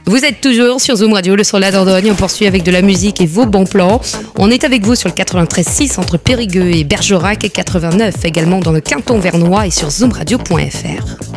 Vous êtes toujours sur Zoom Radio, le son de la Dordogne. On poursuit avec de la musique et vos bons plans. On est avec vous sur le 93.6 entre Périgueux et Bergerac et 89 également dans le Canton vernois et sur zoomradio.fr.